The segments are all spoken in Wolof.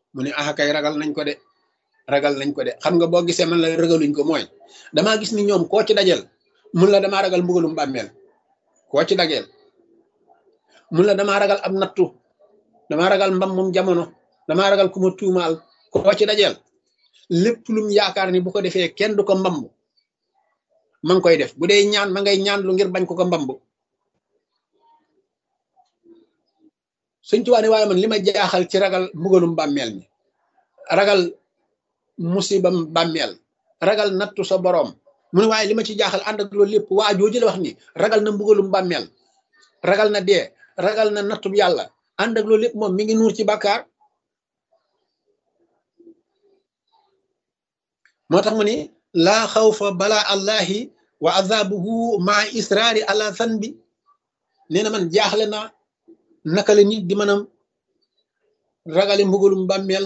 mu ne ah kay ragal nañ ko de ragal nañ ko de xam nga boo gisee man la ragaluñ ko mooy damaa gis ni ñoom koo ci dajel mun la damaa ragal mbugalum bàmmeel koo ci dajel mun la damaa ragal ab nattu damaa ragal mbammum jamono damaa ragal ku ma tuumaal koo ci dajel lépp lum yaakaar ni bu ko defee kenn du ko mbamb ma ngi koy def bu dee ñaan ma ngay ñaan lu ngir bañ ko ko mbamb Sëñ Tuubaa ne waaye man li ma jaaxal ci ragal mbugalum bàmmeel mi ragal musibam bàmmeel ragal nattu sa boroom mu ne waaye li ma ci jaaxal ànd ak loolu lépp waa jooju la wax ni ragal na mbugalum bàmmeel ragal na dee ragal na nattub yàlla ànd ak loolu lépp moom mi ngi nuur ci bàkkaar moo tax mu ni laa xawfa balaa allahi wa azabuhu maa israari ala zanbi nee na man jaaxle naa naka la nit di mën a ragale mbugalum bàmmeel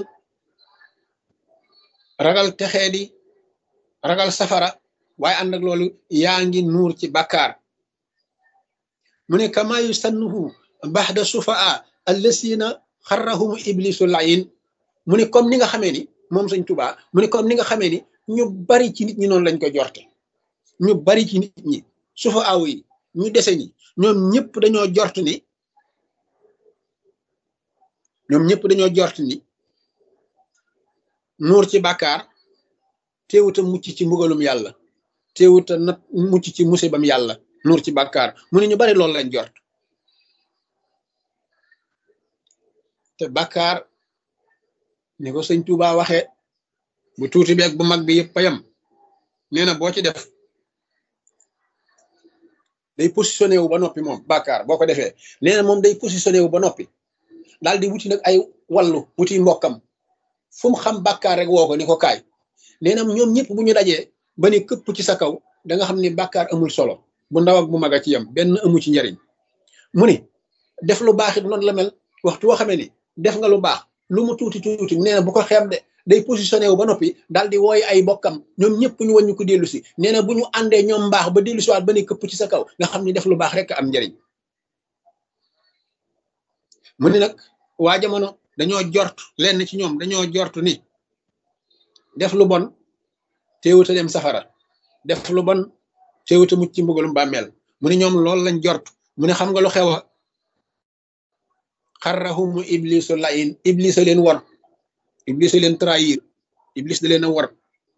ragal texeedi ragal safara waaye ànd ak loolu yaa ngi nuur ci bàkkaar mu ne kama yusannuhu baxda sufaa allasina xarrahumu iblisu layin mu ne comme ni nga xamee ni moom Sëñ Tuubaa mu ne comme ni nga xamee ni ñu bari ci nit ñi noonu lañ ko jorte ñu bari ci nit ñi sufa aw yi ñu dese ñi ñoom ñëpp dañoo jort ni nuur ci bàkkaar teewuta mucc ci mbugalum yàlla teewuta nat mucc ci musibam yàlla nuur ci bàkkaar mu ne ñu bari loolu lañ jort te bàkkaar ni ko Sëñ Tuubaa waxee bu tuuti beeg bu mag bi yëpp payam nee na boo ci def day positionné wu ba noppi moom bàkkaar boo ko defee nee na moom day positionné wu ba noppi daal di wuti nag ay wallu wuti mbokkam fu mu xam bàkkaar rek woo ko ni ko kaay nee na ñoom ñëpp bu ñu dajee ba ne këpp ci sa kaw da nga xam ni bàkkaar amul solo bu ndaw ak bu mag a ci yem benn amu ci njariñ mu ni def lu baax it noonu la mel waxtu woo xamee ni def nga lu baax lu mu tuuti tuuti nee na bu ko xeeb de day positionné wu ba noppi daal di wooy ay bokkam ñoom ñëpp ñu wàññi ko dellu si nee na bu ñu àndee ñoom mbaax ba dellu si waat ba ne këpp ci sa kaw nga xam ni def lu baax rek am njariñ mu ni nag waa jamono dañoo jort lenn ci ñoom dañoo jort ni def lu bon teewuta dem safara def lu bon teewuta mucc ci mbugalum bàmmeel mu ni ñoom loolu lañ jort mu ne xam nga lu xew a xarrahumu iblisu layin iblis a leen war iblis a leen trahir iblis da leen a war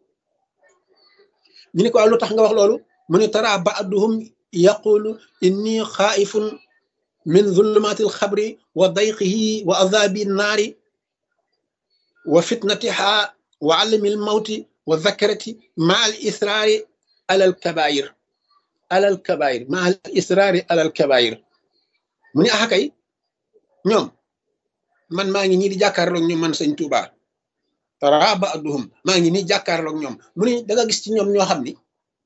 ñu ne ko lu tax nga wax loolu mu ne tara ba'duhum yaqulu inni xaaifun min zulumatil xabri wa dayqihi wa azabi naari wa fitnatiha wa alamil mawti wa zakarati ma al israari alal kabair ma al israari alal kabair mu ne kay ñoom man maa ngi nii di jàkkaarloog ñoom man Sëñ Tuubaa tara ba'duhum maa ngi nii jàkkaarloog ñoom mu ne da nga gis ci ñoom ñoo xam ni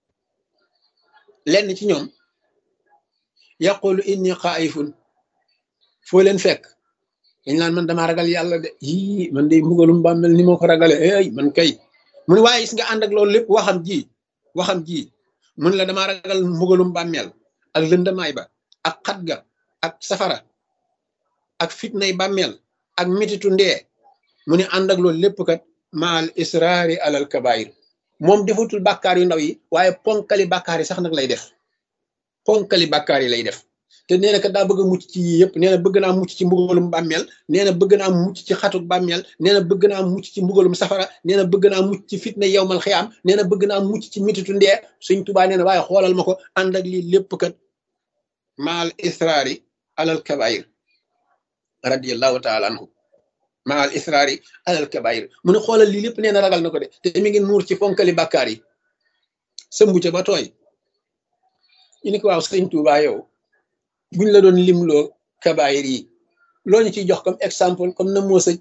lenn ci ñoom yaqulu inni xaaifun foo leen fekk dañ naan man damaa ragal yàlla de yii man de mbugalum bàmmeel ni moo ko ragale ay man kay mu ne waaye gis nga ànd ak loolu lépp waxam ji mun la damaa ragal mbugalum bàmmeel ak lëndamaay ba ak xat ga ak safara ak fitnay bàmmeel ak mititu ndee mu ne ànd ak loolu lépp kat maal israari alal kabair moom defutul bàkkaar yu ndaw yi waaye ponkali bàkkaar yi sax nag lay def ponkali bàkkaar yi lay def te nee na kat daa bëgg a mucc ci yii yëpp nee na bëgg naa mucc ci mbugalum bàmmeel nee na bëgg naa mucc ci xatuk bàmmeel nee na bëgg naa mucc ci mbugalum safara nee na bëgg naa mucc ci fitna yawmal xiyaam nee na bëgg naa mucc ci mititu ndee Sëñ Tuubaa nee na waaye xoolal ma ko ànd ak lii lépp kat maal israari alal kabair radiyallahu taala anhu maal israari alal kabair mu ne xoolal lii lépp nee na ragal na ko de te mi ngi nuur ci ponkali bàkkaar yi sëmbu ca ba tooy ñu ni ko waaw Sëñ Tuubaa yow buñ la doon limloo kabaayir yi loo ñu ciy jox comme exemple comme na moo sëj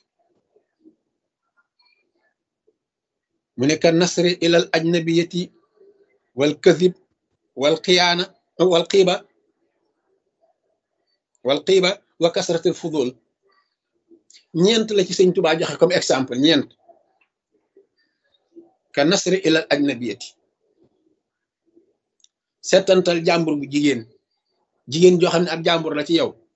mu ne ka nasri ilal ajnabiyati wal kadib wal xiyaana wal xiiba wa kasratil fudul ñeent la ci Sëñ Tuubaa joxe comme exemple ñeent ka nasri ilal ajnabiyati seetantal jàmbur bu jigéen joo xam ne ab jàmbur la ci yow